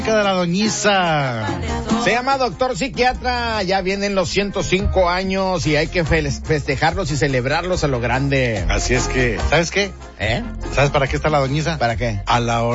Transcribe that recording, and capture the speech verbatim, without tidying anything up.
de la doñiza. Se llama Doctor Psiquiatra, ya vienen los ciento cinco años y hay que festejarlos y celebrarlos a lo grande. Así es que, ¿sabes qué? ¿Eh? ¿Sabes para qué está la doñiza? ¿Para qué? A la hora.